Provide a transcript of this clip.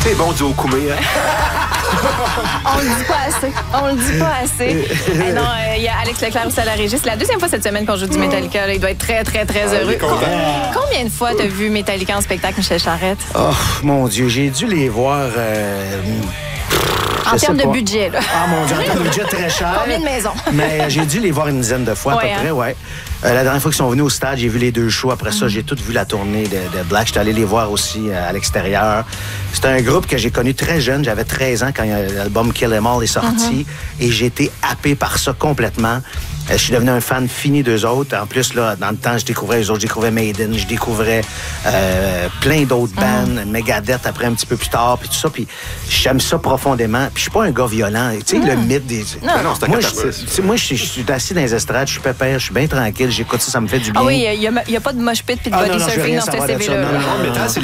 C'est bon du Okoumé, hein? On le dit pas assez. Non, il y a Alex Leclerc aussi à la régie. C'est la deuxième fois cette semaine qu'on joue du Metallica. Là. Il doit être très, très, très heureux. Combien de fois t'as vu Metallica en spectacle, Michel Charette? Oh, mon Dieu, j'ai dû les voir... En termes de budget, là. Ah, mon Dieu, en termes de budget, très cher. Combien de maisons? Mais j'ai dû les voir une dizaine de fois, à peu près, ouais. La dernière fois qu'ils sont venus au stade, j'ai vu les 2 shows. Après ça, j'ai tout vu la tournée de Black. J'étais allé les voir aussi à l'extérieur. C'est un groupe que j'ai connu très jeune. J'avais 13 ans quand l'album Kill 'Em All est sorti. Et j'ai été happé par ça complètement. Je suis devenu un fan fini d'eux autres. En plus, là, dans le temps, je découvrais eux autres. Je découvrais Maiden, je découvrais plein d'autres bands, Megadeth après un petit peu plus tard, puis tout ça. Puis j'aime ça profondément. Puis je suis pas un gars violent. Tu sais, le mythe des... Non, c'est un moi, je suis assis dans les estrades, je suis pépère, je suis bien tranquille, j'écoute ça, ça me fait du bien. Ah oui, il n'y a pas de mosh pit puis de body surfing dans ce CV-là. Non, mais